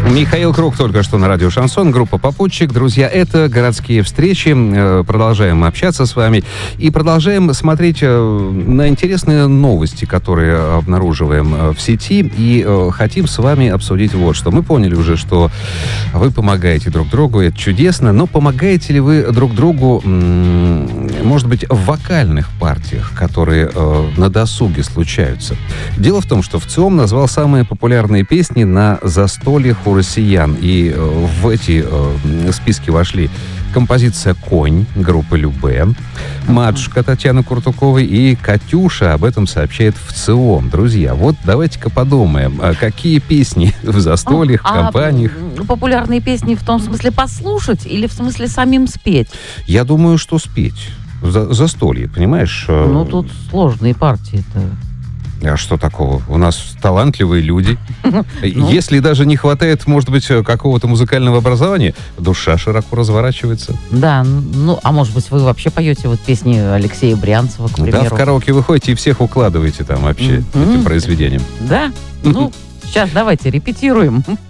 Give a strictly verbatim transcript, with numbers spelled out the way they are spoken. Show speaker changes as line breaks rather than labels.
Михаил Круг только что на радио «Шансон», группа «Попутчик». Друзья, это «Городские встречи». Продолжаем общаться с вами и продолжаем смотреть на интересные новости, которые обнаруживаем в сети. И хотим с вами обсудить вот что. Мы поняли уже, что вы помогаете друг другу, это чудесно, но помогаете ли вы друг другу, может быть, в вокальных партиях, которые на досуге случаются? Дело в том, что ВЦИОМ назвал самые популярные песни на застольях у россиян. И э, в эти э, списки вошли композиция «Конь» группы Любэ, «Матушка» Татьяны Куртуковой и «Катюша». Об этом сообщает ВЦИОМ. Друзья, вот давайте-ка подумаем, а какие песни в застольях,
а,
компаниях?
А популярные песни в том смысле послушать или в смысле самим спеть?
Я думаю, что спеть. За, застолье, понимаешь?
Ну, тут сложные партии-то.
А что такого? У нас талантливые люди. Если даже не хватает, может быть, какого-то музыкального образования, душа широко разворачивается.
Да, ну, а может быть, вы вообще поете вот песни Алексея Брянцева, к примеру?
Да, в караоке вы ходите и всех укладываете там вообще этим произведением.
Да? Ну, сейчас давайте репетируем.